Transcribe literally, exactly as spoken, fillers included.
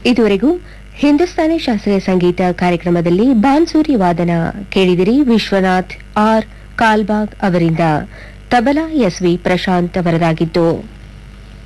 ಇದುವರೆಗೂ ಹಿಂದೂಸ್ತಾನಿ ಶಾಸ್ತ್ರೀಯ ಸಂಗೀತ ಕಾರ್ಯಕ್ರಮದಲ್ಲಿ ಬಾನ್ಸೂರಿ ವಾದನ ಕೇಳಿದಿರಿ. ವಿಶ್ವನಾಥ್ ಆರ್ ಕಾಲ್ಬಾಗ್ ಅವರಿಂದ. Tabla S V Prashant ಅವರದಾಗಿತ್ತು.